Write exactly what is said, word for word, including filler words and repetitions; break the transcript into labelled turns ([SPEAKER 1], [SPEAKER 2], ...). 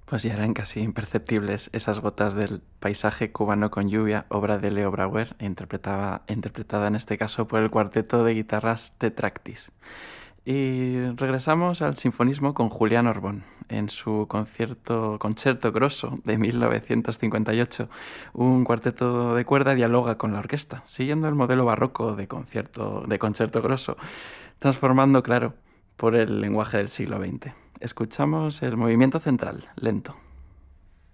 [SPEAKER 1] Pues ya eran casi imperceptibles esas gotas del paisaje cubano con lluvia, obra de Leo Brauer, interpretaba, interpretada en este caso por el cuarteto de guitarras Tetractis. Y regresamos al sinfonismo con Julián Orbón, en su concierto Concerto Grosso de mil novecientos cincuenta y ocho. Un cuarteto de cuerda dialoga con la orquesta, siguiendo el modelo barroco de concierto de Concerto Grosso, transformando, claro, por el lenguaje del siglo veinte. Escuchamos el movimiento central, lento.